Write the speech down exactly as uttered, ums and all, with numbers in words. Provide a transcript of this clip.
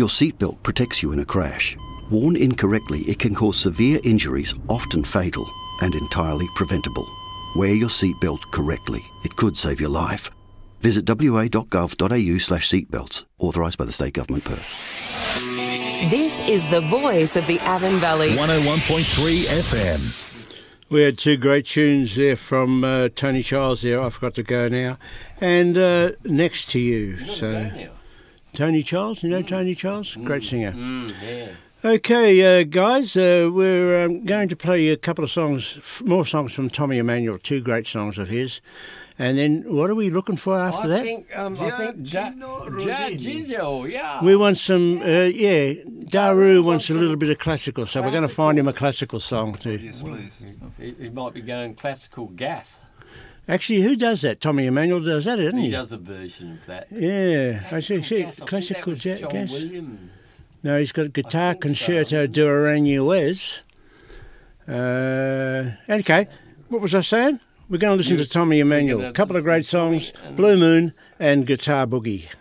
Your seatbelt protects you in a crash. Worn incorrectly, it can cause severe injuries, often fatal, and entirely preventable. Wear your seatbelt correctly. It could save your life. Visit w a dot gov dot a u slash seatbelts, authorised by the State Government, Perth. This is the voice of the Avon Valley. one oh one point three F M. We had two great tunes there from uh, Tony Childs there, I Forgot to Go Now, and uh, Next to You. So, Tony Childs, you know Tony Childs? Great singer. Mm, yeah. Okay, uh, guys, uh, we're um, going to play a couple of songs, f- more songs from Tommy Emmanuel, two great songs of his. And then what are we looking for after I that? Think, um, I think Giorgio, yeah. We want some, uh, yeah, Daru wants a little bit of classical, so we're going to find him a classical song too. Yes, please. He, he might be going classical gas. Actually, who does that? Tommy Emmanuel does that, doesn't he? He does a version of that. Yeah, Classical I see. see gas, I think classical that was ja- John gas. Williams. No, he's got a guitar think so. concerto do Aranjuez. Uh, okay, what was I saying? We're going to listen You- to Tommy we're Emmanuel. gonna A couple of listen great to Tommy songs, and- Blue Moon and Guitar Boogie.